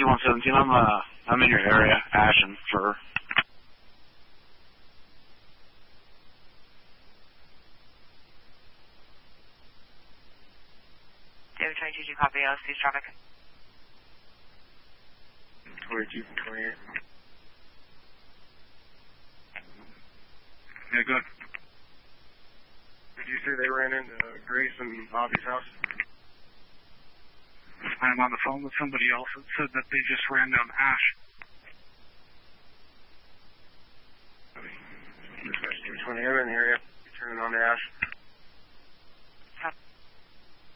T-117, I'm in your area, Ashen, for... David 22, do you copy LSP's traffic? 22, 28. Yeah, good. Did you say they ran into Grace and Bobby's house? I'm on the phone with somebody else that said that they just ran down Ash. 20, I'm in here, yeah. Turning on to Ash.